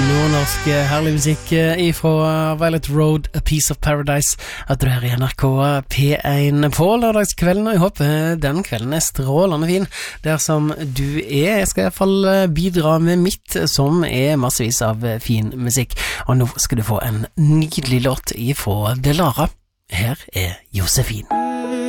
Nordnorsk herlig musikk ifra Violet Road, A Piece of Paradise, at du her i NRK P1 på lørdagskvelden, og jeg håper den kvelden strålende fin der som du Jeg skal I hvert fall bidra med mitt, som massevis av fin musikk, og nå skal du få en nydelig låt ifra Delara. Her Josefin.